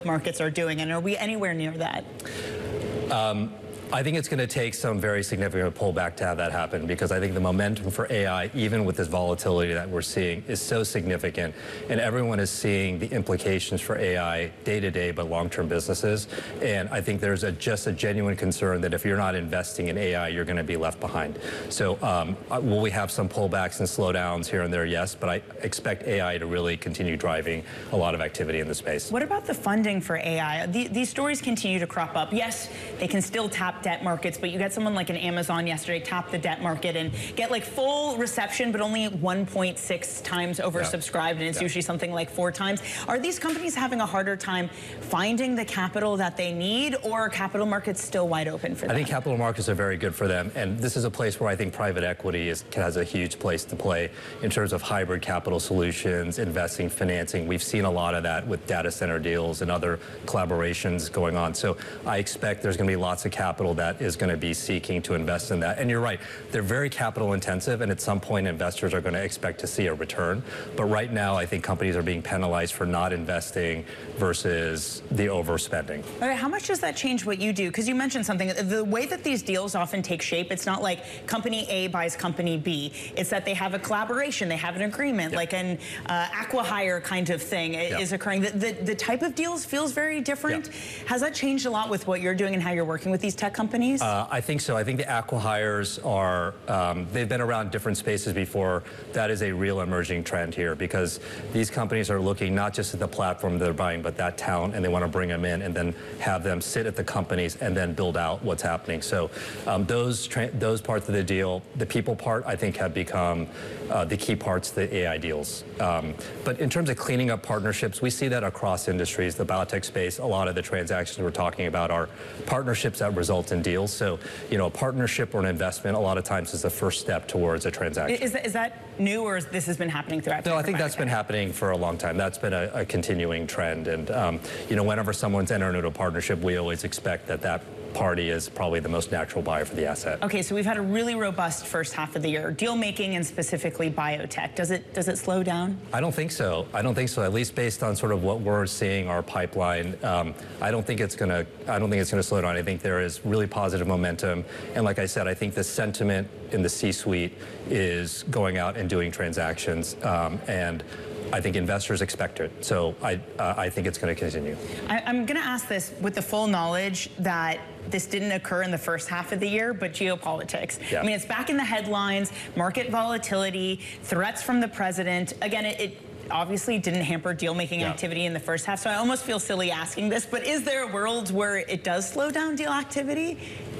markets are doing, and are we anywhere near that? I think it's going to take some very significant pullback to have that happen, because I think the momentum for AI, even with this volatility that we're seeing, is so significant, and everyone is seeing the implications for AI day to day, but long-term businesses. And I think there's just a genuine concern that if you're not investing in AI, you're going to be left behind. So will we have some pullbacks and slowdowns here and there? Yes, but I expect AI to really continue driving a lot of activity in the space. What about the funding for AI? These stories continue to crop up. Yes, they can still tap debt markets, but you get someone like an Amazon yesterday tap the debt market and get like full reception, but only 1.6 times oversubscribed, and it's usually something like 4 times. Are these companies having a harder time finding the capital that they need, or are capital markets still wide open for them? I think capital markets are very good for them, and this is a place where I think private equity has a huge place to play in terms of hybrid capital solutions, investing, financing. We've seen a lot of that with data center deals and other collaborations going on. So I expect there's going to be lots of capital that is going to be seeking to invest in that. And you're right, they're very capital intensive, and at some point investors are going to expect to see a return. But right now I think companies are being penalized for not investing versus the overspending. All right, how much does that change what you do? Because you mentioned something, the way that these deals often take shape, it's not like company A buys company B. It's that they have a collaboration, they have an agreement, like an acqui-hire kind of thing is occurring. The type of deals feels very different. Has that changed a lot with what you're doing and how you're working with these tech companies? I think so. I think the acqui-hires are, they've been around different spaces before. That is a real emerging trend here, because these companies are looking not just at the platform they're buying, but that talent, and they want to bring them in and then have them sit at the companies and then build out what's happening. So those parts of the deal, the people part, I think have become the key parts of the AI deals. But in terms of cleaning up partnerships, we see that across industries. The biotech space, a lot of the transactions we're talking about are partnerships that result in deals. So, you know, a partnership or an investment a lot of times is the first step towards a transaction. Is that new, or this has been happening throughout? No, I think that's been happening for a long time. That's been a continuing trend. And, you know, whenever someone's entering into a partnership, we always expect that that party is probably the most natural buyer for the asset. Okay, so we've had a really robust first half of the year. Deal making, and specifically biotech. Does it slow down? I don't think so. I don't think so. At least based on sort of what we're seeing, our pipeline, I don't think it's gonna slow down. I think there is really positive momentum. And like I said, I think the sentiment in the C-suite is going out and doing transactions, and I think investors expect it. So I think it's going to continue. I'm going to ask this with the full knowledge that this didn't occur in the first half of the year, but geopolitics. I mean, it's back in the headlines, market volatility, threats from the president. Again, it obviously didn't hamper deal-making activity in the first half, so I almost feel silly asking this, but is there a world where it does slow down deal activity?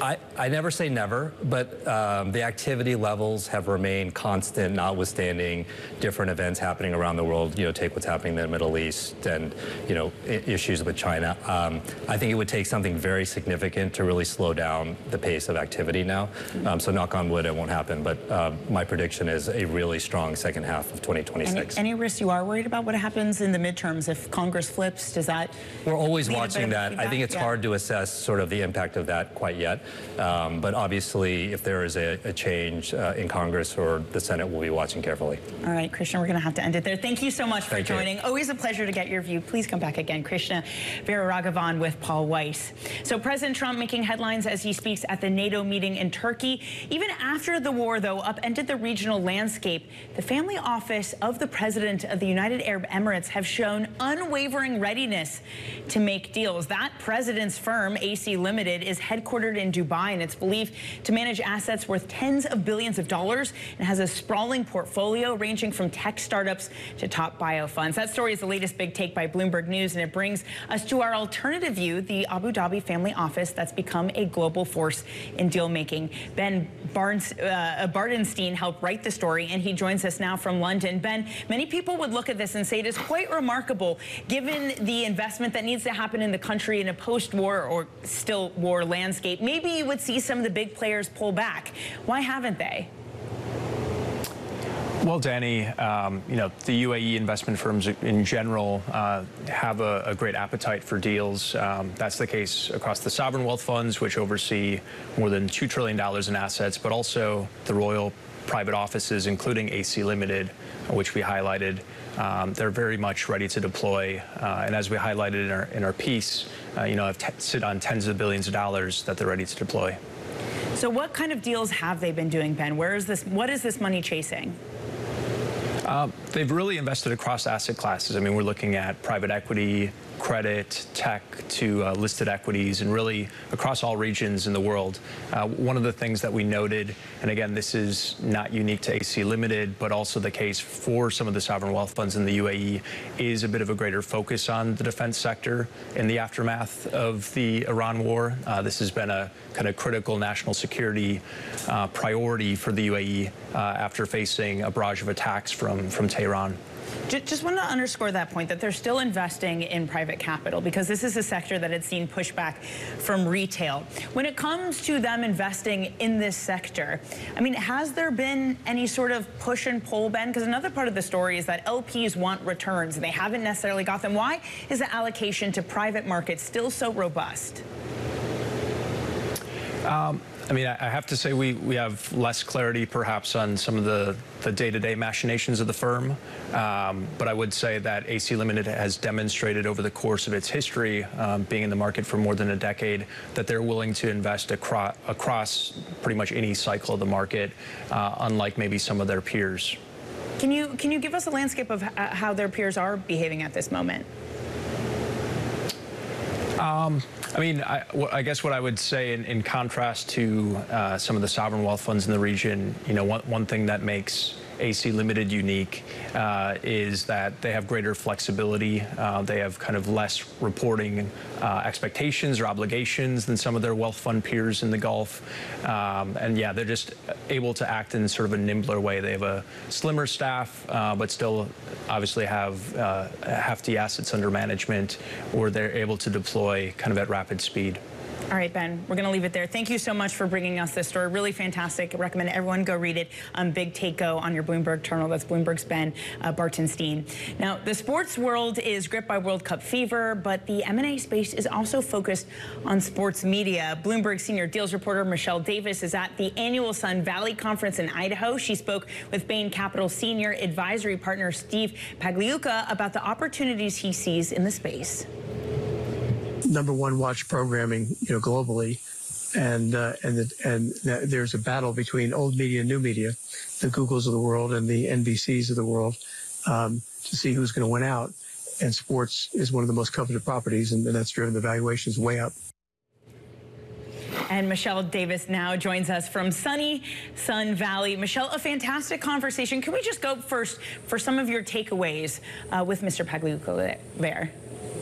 I never say never, but the activity levels have remained constant, notwithstanding different events happening around the world. You know, take what's happening in the Middle East and, you know, issues with China. I think it would take something very significant to really slow down the pace of activity now. So knock on wood, it won't happen, but my prediction is a really strong second half of 2026. Any risks you are worried about? What happens in the midterms if Congress flips? Does that? We're always watching that. I think it's hard to assess sort of the impact of that quite yet. But obviously, if there is a change in Congress or the Senate, we'll be watching carefully. All right, Krishna, we're going to have to end it there. Thank you so much for joining. Always a pleasure to get your view. Please come back again. Krishna Veeraraghavan with Paul Weiss. So President Trump making headlines as he speaks at the NATO meeting in Turkey. Even after the war, though, upended the regional landscape, the family office of the President of the United Arab Emirates have shown unwavering readiness to make deals. That president's firm, AC Limited, is headquartered in Dubai, and it's believed to manage assets worth tens of billions of dollars and has a sprawling portfolio ranging from tech startups to top bio funds. That story is the latest big take by Bloomberg News, and it brings us to our alternative view, the Abu Dhabi family office that's become a global force in deal making. Ben Bardenstein helped write the story, and he joins us now from London. Ben, many people would look at this and say it is quite remarkable given the investment that needs to happen in the country in a post-war or still war landscape. Maybe you would see some of the big players pull back. Why haven't they? Well, Danny, you know, the UAE investment firms in general have a great appetite for deals. That's the case across the sovereign wealth funds, which oversee more than $2 trillion in assets, but also the Royal private offices, including AC Limited, which we highlighted. They're very much ready to deploy, and as we highlighted in our piece, sit on tens of billions of dollars that they're ready to deploy. So what kind of deals have they been doing, Ben? What is this money chasing? They've really invested across asset classes. I mean, we're looking at private equity, credit, tech to listed equities, and really across all regions in the world. One of the things that we noted, and again, this is not unique to AC Limited, but also the case for some of the sovereign wealth funds in the UAE, is a bit of a greater focus on the defense sector in the aftermath of the Iran war. This has been a kind of critical national security priority for the UAE after facing a barrage of attacks from Tehran. Just want to underscore that point, that they're still investing in private capital, because this is a sector that had seen pushback from retail. When it comes to them investing in this sector, I mean, has there been any sort of push and pull, Ben? Because another part of the story is that LPs want returns, and they haven't necessarily got them. Why is the allocation to private markets still so robust? I mean, I have to say we have less clarity perhaps on some of the day-to-day machinations of the firm, but I would say that AC Limited has demonstrated over the course of its history, being in the market for more than a decade, that they're willing to invest across pretty much any cycle of the market, unlike maybe some of their peers. Can you give us a landscape of how their peers are behaving at this moment? I mean, I guess what I would say in contrast to some of the sovereign wealth funds in the region, one thing that makes AC Limited unique is that they have greater flexibility. They have kind of less reporting expectations or obligations than some of their wealth fund peers in the Gulf. And yeah, they're just able to act in sort of a nimbler way. They have a slimmer staff, but still obviously have hefty assets under management, or they're able to deploy kind of at rapid speed. All right, Ben, we're going to leave it there. Thank you so much for bringing us this story. Really fantastic. I recommend everyone go read it on Big Take Go on your Bloomberg terminal. That's Bloomberg's Ben Bartenstein. Now, the sports world is gripped by World Cup fever, but the M&A space is also focused on sports media. Bloomberg senior deals reporter Michelle Davis is at the annual Sun Valley Conference in Idaho. She spoke with Bain Capital senior advisory partner Steve Pagliuca about the opportunities he sees in the space. #1 watch programming, globally, and there's a battle between old media and new media, the Googles of the world and the NBCs of the world, to see who's going to win out. And sports is one of the most coveted properties, and that's driven the valuations way up. And Michelle Davis now joins us from sunny Sun Valley. Michelle, a fantastic conversation. Can we just go first for some of your takeaways with Mr. Pagliuca there?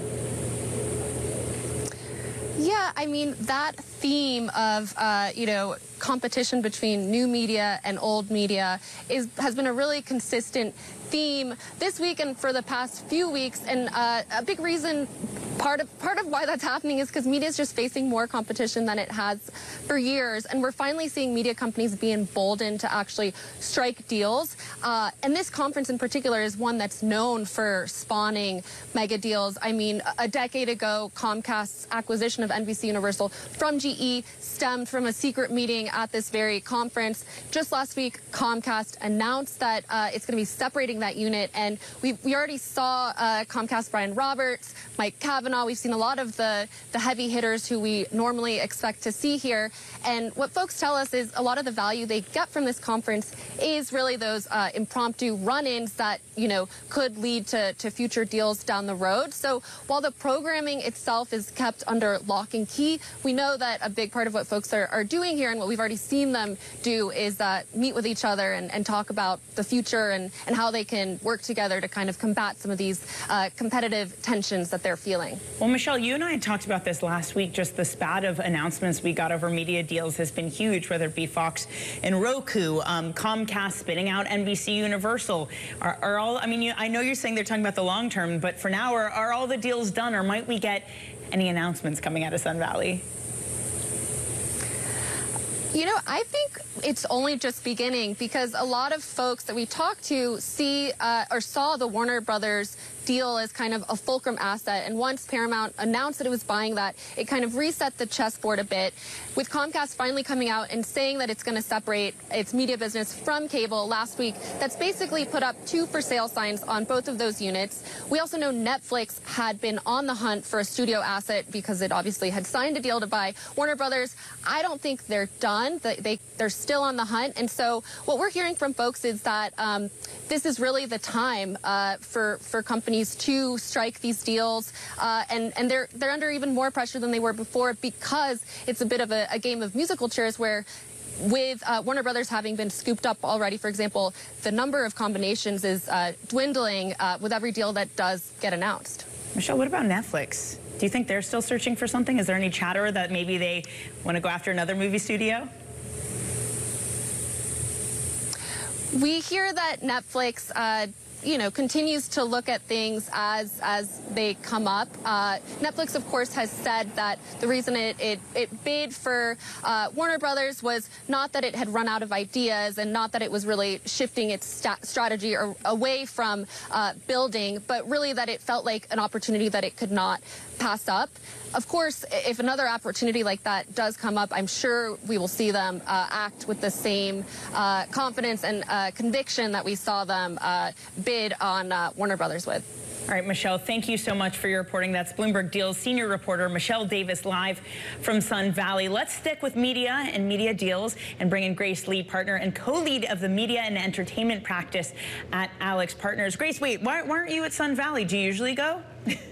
Yeah, I mean, that theme of, competition between new media and old media has been a really consistent theme this week and for the past few weeks. And a big reason, part of why that's happening is because media is just facing more competition than it has for years. And we're finally seeing media companies be emboldened to actually strike deals. And this conference in particular is one that's known for spawning mega deals. I mean, a decade ago, Comcast's acquisition of NBC Universal from GE stemmed from a secret meeting at this very conference. Just last week, Comcast announced that it's going to be separating that unit. And we already saw Comcast Brian Roberts, Mike Kavanaugh. We've seen a lot of the heavy hitters who we normally expect to see here. And what folks tell us is a lot of the value they get from this conference is really those impromptu run-ins that, could lead to future deals down the road. So while the programming itself is kept under lock and key, we know that a big part of what folks are doing here and what we've already seen them do is meet with each other and talk about the future and how they can work together to kind of combat some of these competitive tensions that they're feeling. Well, Michelle, you and I had talked about this last week. Just the spat of announcements we got over media deals has been huge, whether it be Fox and Roku, Comcast spinning out NBC Universal. Are all, I know you're saying they're talking about the long term, but for now, are all the deals done, or might we get any announcements coming out of Sun Valley? I think it's only just beginning, because a lot of folks that we talked to see or saw the Warner Brothers deal as kind of a fulcrum asset. And once Paramount announced that it was buying that, it kind of reset the chessboard a bit. With Comcast finally coming out and saying that it's going to separate its media business from cable last week, that's basically put up 2 for sale signs on both of those units. We also know Netflix had been on the hunt for a studio asset because it obviously had signed a deal to buy Warner Brothers. I don't think they're done. They're still on the hunt. And so what we're hearing from folks is that this is really the time for companies to strike these deals, and they're under even more pressure than they were before, because it's a bit of a game of musical chairs where, with Warner Brothers having been scooped up already, for example, the number of combinations is dwindling with every deal that does get announced. Michelle, what about Netflix? Do you think they're still searching for something? Is there any chatter that maybe they want to go after another movie studio? We hear that Netflix continues to look at things as they come up. Netflix, of course, has said that the reason it bid for Warner Brothers was not that it had run out of ideas and not that it was really shifting its strategy or away from building, but really that it felt like an opportunity that it could not pass up. Of course, if another opportunity like that does come up, I'm sure we will see them act with the same confidence and conviction that we saw them bid on Warner Brothers with. All right, Michelle, thank you so much for your reporting. That's Bloomberg Deals senior reporter Michelle Davis, live from Sun Valley. Let's stick with media and media deals and bring in Grace Lee, partner and co-lead of the media and entertainment practice at AlixPartners. Grace, wait, why aren't you at Sun Valley? Do you usually go?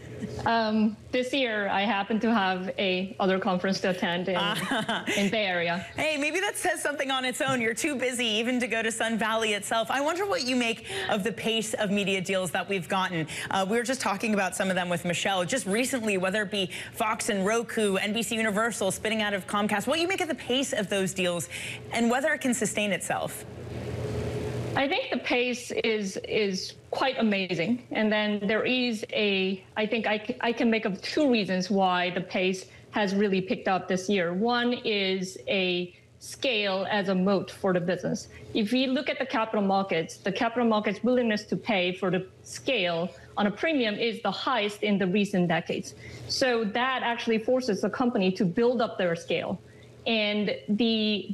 This year, I happen to have a other conference to attend in Bay Area. Hey, maybe that says something on its own. You're too busy even to go to Sun Valley itself. I wonder what you make of the pace of media deals that we've gotten. We were just talking about some of them with Michelle. Just recently, whether it be Fox and Roku, NBC Universal spinning out of Comcast, what you make of the pace of those deals and whether it can sustain itself? I think the pace is quite amazing. And then there is I think I can make up 2 reasons why the pace has really picked up this year. One is a scale as a moat for the business. If we look at the capital markets willingness to pay for the scale on a premium is the highest in the recent decades. So that actually forces a company to build up their scale. And the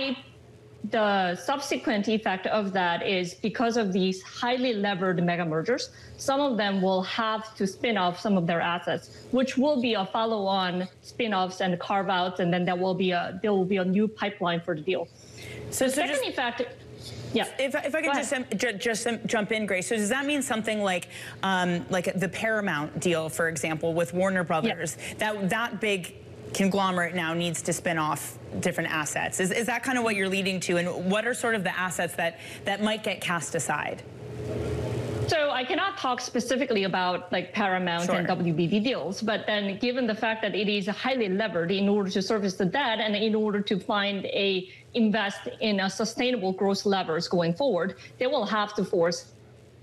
subsequent effect of that is because of these highly levered mega mergers, some of them will have to spin off some of their assets, which will be a follow-on spin-offs and carve-outs, and then there will be a new pipeline for the deal. So the second effect. Yeah. If I could just jump in, Grace. So does that mean something like the Paramount deal, for example, with Warner Brothers? Yeah. That big conglomerate now needs to spin off different assets. Is that kind of what you're leading to? And what are sort of the assets that might get cast aside? So I cannot talk specifically about like Paramount and WBD deals, but then given the fact that it is highly levered in order to service the debt and in order to invest in a sustainable growth levers going forward, they will have to force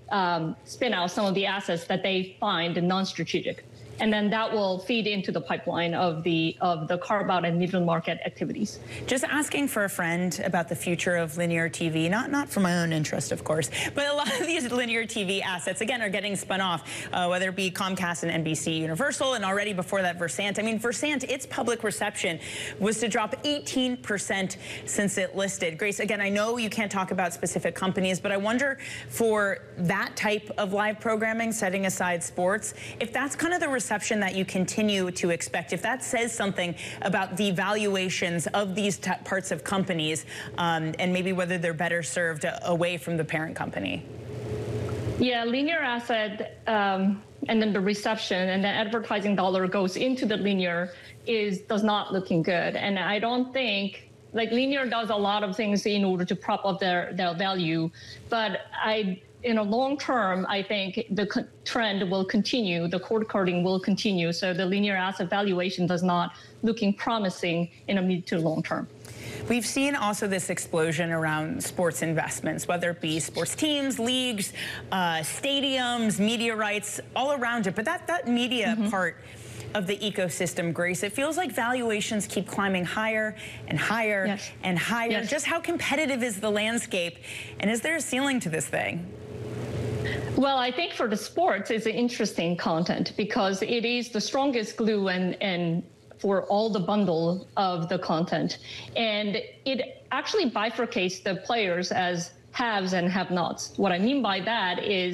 spin out some of the assets that they find non-strategic. And then that will feed into the pipeline of the carve-out and middle market activities. Just asking for a friend about the future of linear TV, not for my own interest, of course, but a lot of these linear TV assets, again, are getting spun off, whether it be Comcast and NBC Universal, and already before that, Versant. I mean, Versant, its public reception was to drop 18% since it listed. Grace, again, I know you can't talk about specific companies, but I wonder for that type of live programming, setting aside sports, if that's kind of the reception that you continue to expect, if that says something about the valuations of these parts of companies and maybe whether they're better served away from the parent company. Yeah, linear asset and then the reception and the advertising dollar goes into the linear does not looking good. And I don't think, like, linear does a lot of things in order to prop up their value, but in a long term, I think the trend will continue, the cord cutting will continue, so the linear asset valuation does not looking promising in a mid to long term. We've seen also this explosion around sports investments, whether it be sports teams, leagues, stadiums, media rights, all around it. But that media part of the ecosystem, Grace. It feels like valuations keep climbing higher and higher Yes. and higher. Yes. Just how competitive is the landscape? And is there a ceiling to this thing? Well, I think for the sports, it's interesting content because it is the strongest glue and for all the bundle of the content. And it actually bifurcates the players as haves and have-nots. What I mean by that is